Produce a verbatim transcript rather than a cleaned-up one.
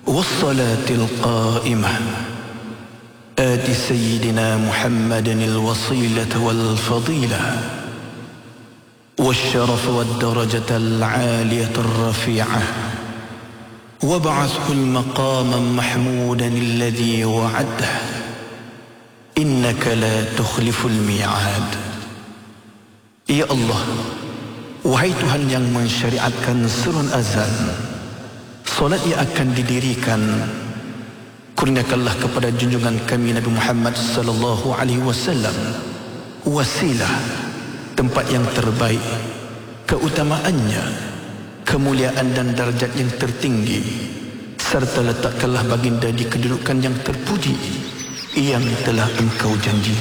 والصلاة القائمة آت سيدنا محمد الوصيلة والفضيلة والشرف والدرجة العالية الرفيعة وابعثه المقام محمودا الذي وعده إنك لا تخلف الميعاد. Ya Allah, wahai Tuhan yang mensyariatkan serun azan, solat yang akan didirikan, kurniakanlah kepada junjungan kami Nabi Muhammad sallallahu alaihi wasallam wasilah, tempat yang terbaik, keutamaannya, kemuliaan dan darjat yang tertinggi, serta letakkanlah baginda di kedudukan yang terpuji yang telah Engkau janji.